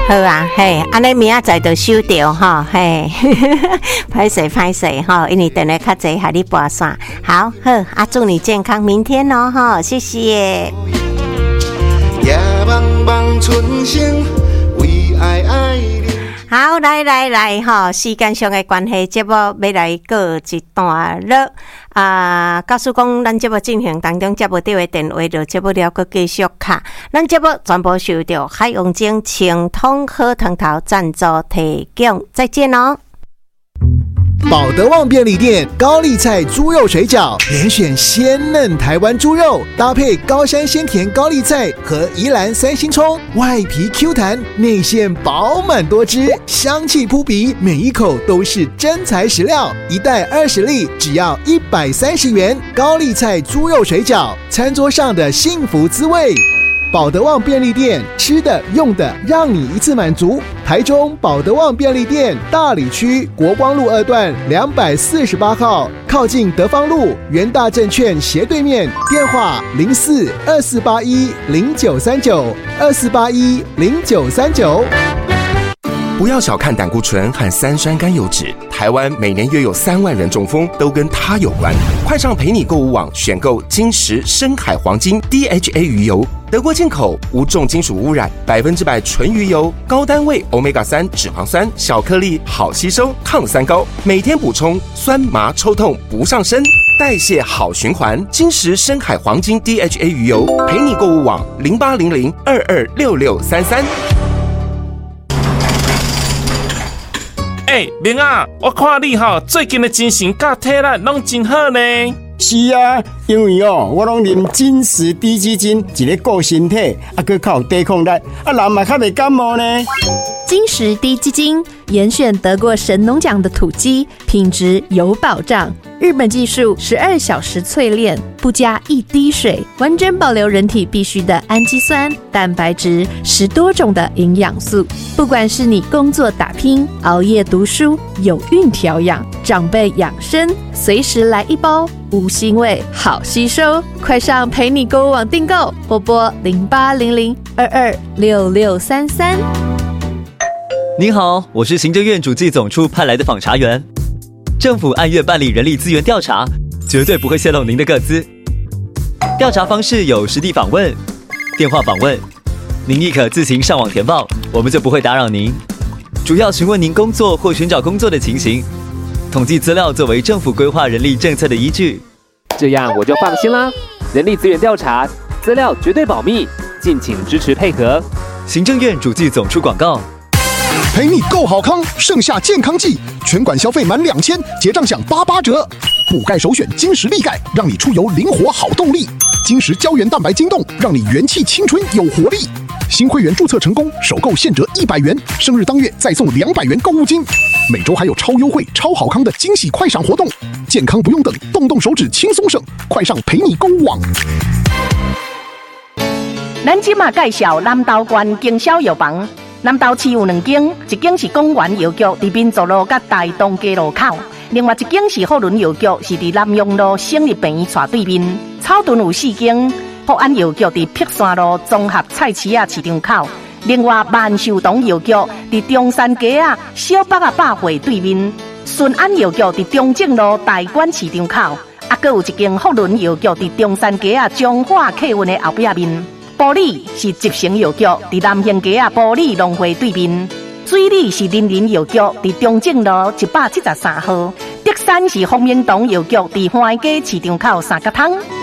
好啊，嘿，安尼明仔载就收到哈，嘿，歹势哈，因为等下较济害你跋散。好，祝你健康，明天哦哈，谢谢。夜茫茫春声，为爱爱你。好，来哈，时间上的关系，节目要来过一段落假使讲咱节目进行当中接不到的电话，就接不了，佮继续卡。咱节目全部受到海洋精清通好汤头赞助提供，再见哦。 保德旺便利店高丽菜猪肉水饺，连选鲜嫩台湾猪肉，搭配高山鲜甜高丽菜和宜兰三星葱，外皮 Q 弹，内馅饱满多汁，香气扑鼻，每一口都是真材实料。一袋20粒，只要130元。高丽菜猪肉水饺，餐桌上的幸福滋味。保德旺便利店，吃的用的让你一次满足。台中保德旺便利店大里区国光路2段248号，靠近德芳路元大证券斜对面，电话04-2481-0939，2481-0939。 不要小看胆固醇和三酸甘油酯，台湾每年约有3万人中风，都跟它有关。快上陪你购物网选购金石深海黄金 DHA 鱼油，德国进口，无重金属污染，100%纯鱼油，高单位 Omega-3 脂肪酸，小颗粒，好吸收，抗三高，每天补充，酸麻抽痛不上身，代谢好循环。金石深海黄金 DHA 鱼油，陪你购物网0800226633。 明啊，我看你最近的精神甲体力拢真好呢。 是啊，因为我拢啉金石低基金，一个顾身体，佮较有抵抗力，人嘛较袂感冒呢。 金石低基金严选得过神农奖的土鸡，品质有保障。日本技术12小时淬炼，不加一滴水，完整保留人体必需的氨基酸、蛋白质，10多种的营养素。不管是你工作打拼、熬夜读书、有孕调养、长辈养生，随时来一包，无腥味，好吸收。快上陪你购物网订购，拨拨0800226633。 您好，我是行政院主计总处派来的访查员。政府按月办理人力资源调查，绝对不会泄露您的个资。调查方式有实地访问、电话访问，您亦可自行上网填报，我们就不会打扰您。主要询问您工作或寻找工作的情形，统计资料作为政府规划人力政策的依据。 这样我就放心啦。人力资源调查，资料绝对保密，敬请支持配合。 行政院主计总处广告。 陪你够好康，盛夏健康季，全馆消费满2000，结账享88折。补钙首选金石力钙，让你出游灵活好动力。金石胶原蛋白晶冻，让你元气青春有活力。新会员注册成功，首购现折100元，生日当月再送200元购物金。每周还有超优惠、超好康的惊喜快闪活动，健康不用等，动动手指轻松省，快上陪你购物网。 咱即马介绍南投县经销药房。南投市有2间，一间是公园药局，伫民族路甲大东街路口；另外一间是福伦药局，是伫南阳路省立病院斜对面。草屯有4间，福安药局伫碧山路综合菜市仔市场口；另外万寿堂药局伫中山街小北百货对面。顺安药局伫中正路大馆市场口，还有一间福伦药局伫中山街中华客运的后壁面。埔里是集成药局，伫南兴街埔里农会对面；水里是林林药局，伫中正路173号；德山是丰明堂药局，伫花街市场口3角汤。